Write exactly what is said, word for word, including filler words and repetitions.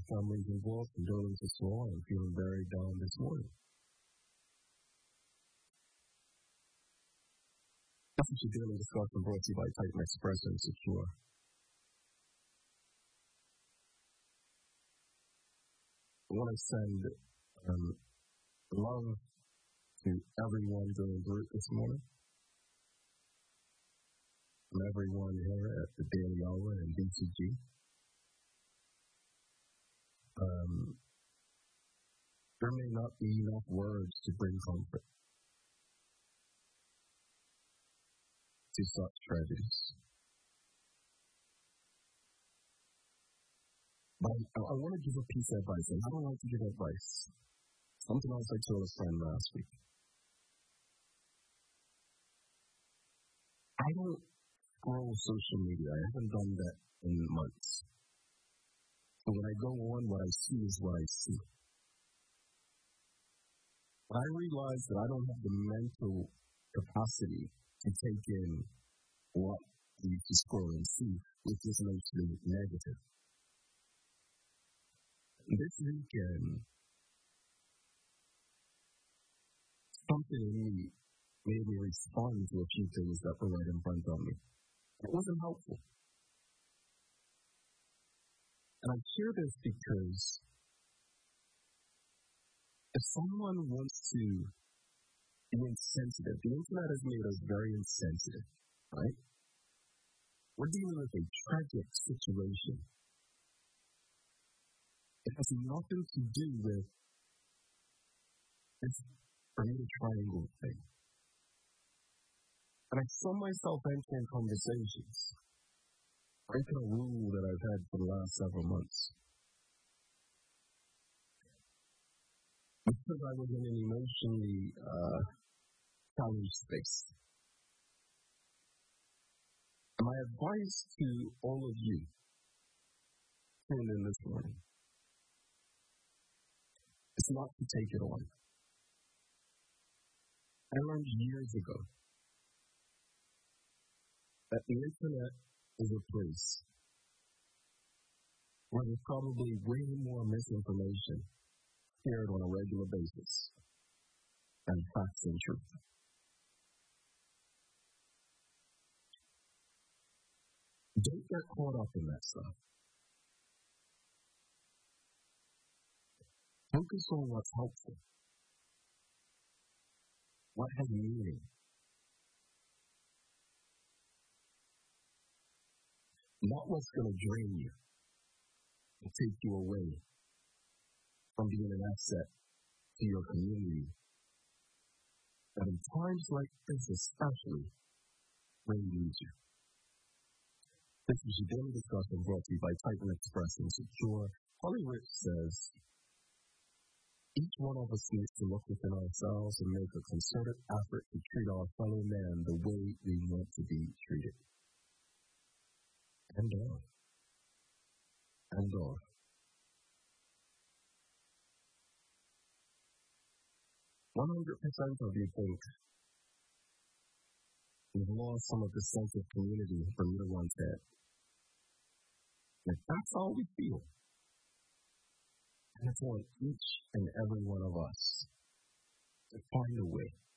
the families involved. Condolences to all. I'm feeling very down this morning. This is your daily discussion brought to you by Titan Express and Secure. I want to send um, love to everyone going through it this morning. From everyone here at the Daily Hour and B C G. Um, there may not be enough words to bring comfort to such tragedies. But I, I want to give a piece of advice, and I don't like to give advice. Something else I told a friend last week. I don't scroll social media. I haven't done that in months. So when I go on, what I see is what I see. But I realize that I don't have the mental capacity to take in what you can scroll and see, which is mostly negative. This weekend, something in me made me respond to a few things that were right in front of me. It wasn't helpful. And I share this because if someone wants to be insensitive, the internet has made us very insensitive, right? We're dealing with a tragic situation. It has nothing to do with this Bermuda Triangle thing. And I saw myself entering conversations, breaking a rule that I've had for the last several months. Because I was in an emotionally uh, challenged space. And my advice to all of you tuned in this morning is not to take it on. I learned years ago that the internet is a place where there's probably way more misinformation shared on a regular basis than facts and truth. Don't get caught up in that stuff. Focus on what's helpful, what has meaning. Not what's going to drain you and take you away from being an asset to your community. And in times like this, especially, when you need you. This is your daily discussion brought to you by Titan Express and Secure. Holly Rich says, each one of us needs to look within ourselves and make a concerted effort to treat our fellow man the way we want to be treated. And on. And on. one hundred percent of you think we've lost some of the sense of community from your once had. And that's all we feel. And it's on each and every one of us to find a way